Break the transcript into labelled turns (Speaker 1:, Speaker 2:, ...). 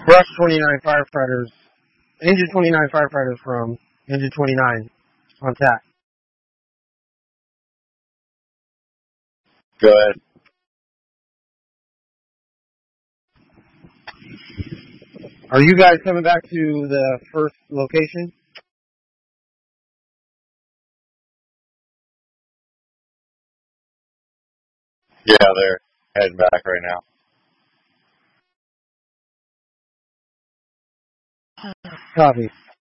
Speaker 1: Rush 29 firefighters, injured 29 firefighters from injured 29 on tap.
Speaker 2: Go ahead.
Speaker 1: Are you guys coming back to the first location?
Speaker 2: Yeah, they're heading back right now.
Speaker 1: Copy.